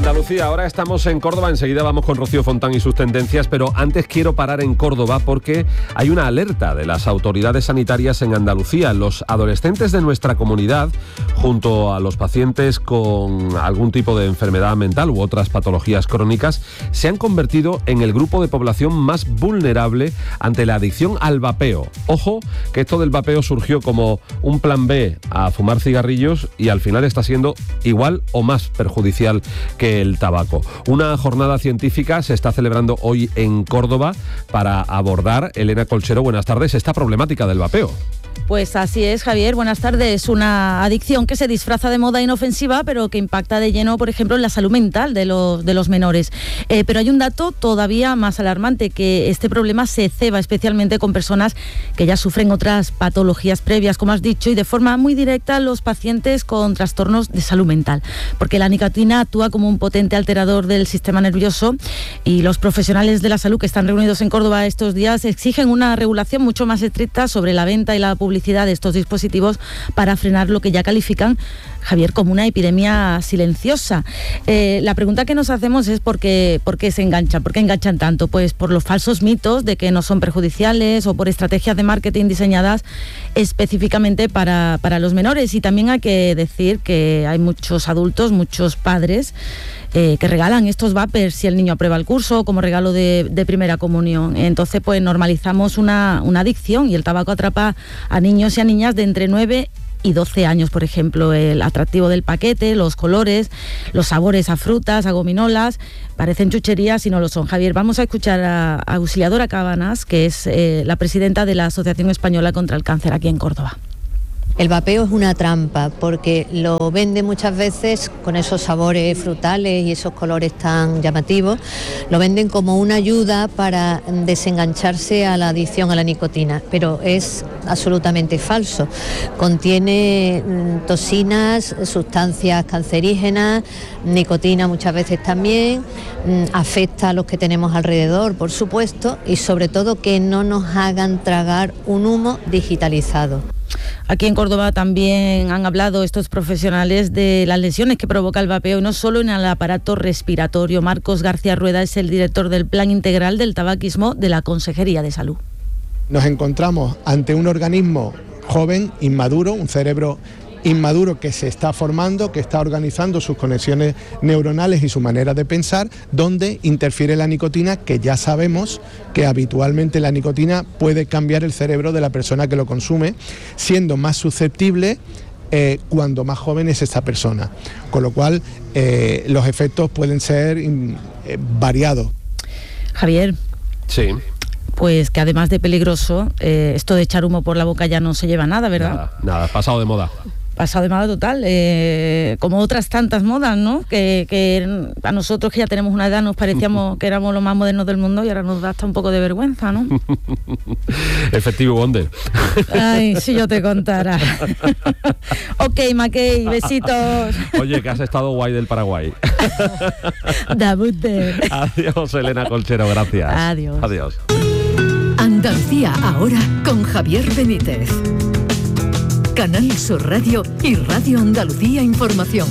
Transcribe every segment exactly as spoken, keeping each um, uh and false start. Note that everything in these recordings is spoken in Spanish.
Andalucía, ahora estamos en Córdoba, enseguida vamos con Rocío Fontán y sus tendencias, pero antes quiero parar en Córdoba porque hay una alerta de las autoridades sanitarias en Andalucía. Los adolescentes de nuestra comunidad, junto a los pacientes con algún tipo de enfermedad mental u otras patologías crónicas, se han convertido en el grupo de población más vulnerable ante la adicción al vapeo. Ojo, que esto del vapeo surgió como un plan B a fumar cigarrillos y al final está siendo igual o más perjudicial que el tabaco. Una jornada científica se está celebrando hoy en Córdoba para abordar, Elena Colchero, buenas tardes, esta problemática del vapeo. Pues así es, Javier, buenas tardes. Una adicción que se disfraza de moda inofensiva, pero que impacta de lleno, por ejemplo, en la salud mental de los, de los menores. Eh, pero hay un dato todavía más alarmante, que este problema se ceba especialmente con personas que ya sufren otras patologías previas, como has dicho, y de forma muy directa los pacientes con trastornos de salud mental. Porque la nicotina actúa como un potente alterador del sistema nervioso y los profesionales de la salud que están reunidos en Córdoba estos días exigen una regulación mucho más estricta sobre la venta y la publicidad de estos dispositivos para frenar lo que ya califican, Javier, como una epidemia silenciosa. Eh, la pregunta que nos hacemos es por qué, por qué se enganchan, por qué enganchan tanto. Pues por los falsos mitos de que no son perjudiciales o por estrategias de marketing diseñadas específicamente para, para los menores. Y también hay que decir que hay muchos adultos, muchos padres Eh, que regalan estos vapers si el niño aprueba el curso como regalo de, de primera comunión. Entonces pues normalizamos una, una adicción y el tabaco atrapa a niños y a niñas de entre nueve y doce años, por ejemplo. El atractivo del paquete, los colores, los sabores a frutas, a gominolas, parecen chucherías y no lo son. Javier, vamos a escuchar a, a Auxiliadora Cabanas, que es eh, la presidenta de la Asociación Española contra el Cáncer aquí en Córdoba. El vapeo es una trampa porque lo venden muchas veces con esos sabores frutales y esos colores tan llamativos, lo venden como una ayuda para desengancharse a la adicción a la nicotina, pero es absolutamente falso. Contiene mm, toxinas, sustancias cancerígenas, nicotina muchas veces también, mm, afecta a los que tenemos alrededor, por supuesto, y sobre todo que no nos hagan tragar un humo digitalizado. Aquí en Córdoba también han hablado estos profesionales de las lesiones que provoca el vapeo, y no solo en el aparato respiratorio. Marcos García Rueda es el director del Plan Integral del Tabaquismo de la Consejería de Salud. Nos encontramos ante un organismo joven, inmaduro, un cerebro inmaduro que se está formando, que está organizando sus conexiones neuronales y su manera de pensar, donde interfiere la nicotina, que ya sabemos que habitualmente la nicotina puede cambiar el cerebro de la persona que lo consume, siendo más susceptible eh, cuando más joven es esta persona. Con lo cual, eh, los efectos pueden ser eh, variados. Javier. Sí. Pues que además de peligroso, eh, esto de echar humo por la boca ya no se lleva nada, ¿verdad? Nada, nada, pasado de moda. Pasado de moda total, eh, como otras tantas modas, ¿no? Que, que a nosotros que ya tenemos una edad nos parecíamos que éramos los más modernos del mundo y ahora nos da hasta un poco de vergüenza, ¿no? Efectivo Wonder. Ay, si yo te contara. Ok, Mackey, besitos. Oye, que has estado guay del Paraguay. Dabute. Adiós, Elena Colchero, gracias. Adiós. Adiós. Andalucía ahora con Javier Benítez. Canal Sur Radio y Radio Andalucía Información.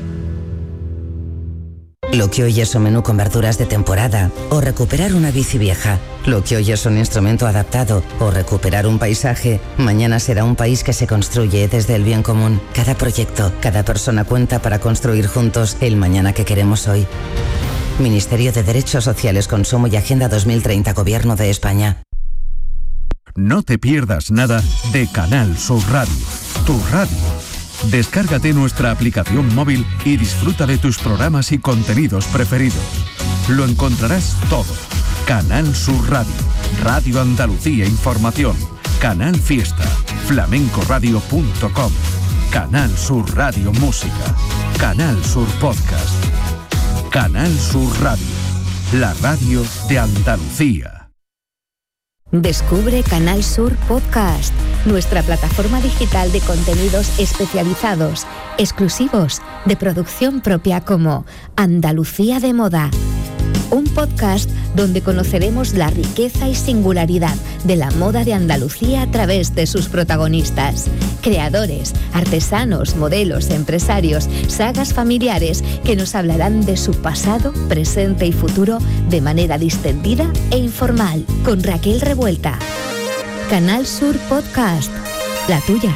Lo que hoy es un menú con verduras de temporada o recuperar una bici vieja. Lo que hoy es un instrumento adaptado o recuperar un paisaje, mañana será un país que se construye desde el bien común. Cada proyecto, cada persona cuenta para construir juntos el mañana que queremos hoy. Ministerio de Derechos Sociales, Consumo y Agenda dos mil treinta, Gobierno de España. No te pierdas nada de Canal Sur Radio, tu radio. Descárgate nuestra aplicación móvil y disfruta de tus programas y contenidos preferidos. Lo encontrarás todo. Canal Sur Radio, Radio Andalucía Información, Canal Fiesta, flamencoradio punto com, Canal Sur Radio Música, Canal Sur Podcast. Canal Sur Radio, la radio de Andalucía. Descubre Canal Sur Podcast, nuestra plataforma digital de contenidos especializados, exclusivos, de producción propia, como Andalucía de Moda, un podcast donde conoceremos la riqueza y singularidad de la moda de Andalucía a través de sus protagonistas, creadores, artesanos, modelos, empresarios, sagas familiares que nos hablarán de su pasado, presente y futuro de manera distendida e informal, con Raquel Revuelta. Canal Sur Podcast, la tuya.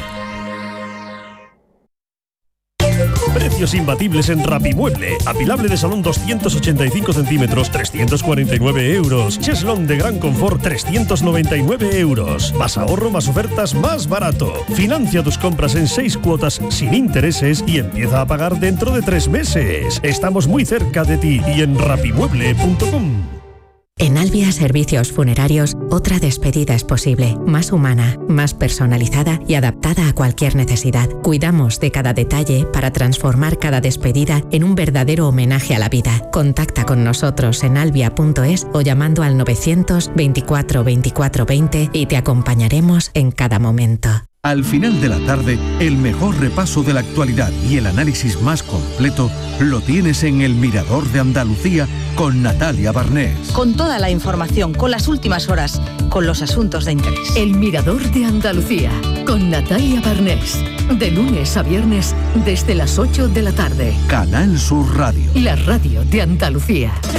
Precios imbatibles en Rapimueble. Apilable de salón doscientos ochenta y cinco centímetros, trescientos cuarenta y nueve euros. Cheslón de gran confort, trescientos noventa y nueve euros. Más ahorro, más ofertas, más barato. Financia tus compras en seis cuotas sin intereses y empieza a pagar dentro de tres meses. Estamos muy cerca de ti y en rapimueble punto com. En Albia Servicios Funerarios, otra despedida es posible, más humana, más personalizada y adaptada a cualquier necesidad. Cuidamos de cada detalle para transformar cada despedida en un verdadero homenaje a la vida. Contacta con nosotros en albia punto es o llamando al novecientos veinticuatro veinticuatro veinte y te acompañaremos en cada momento. Al final de la tarde, el mejor repaso de la actualidad y el análisis más completo lo tienes en El Mirador de Andalucía con Natalia Barnés. Con toda la información, con las últimas horas, con los asuntos de interés. El Mirador de Andalucía con Natalia Barnés. De lunes a viernes desde las ocho de la tarde. Canal Sur Radio. La radio de Andalucía.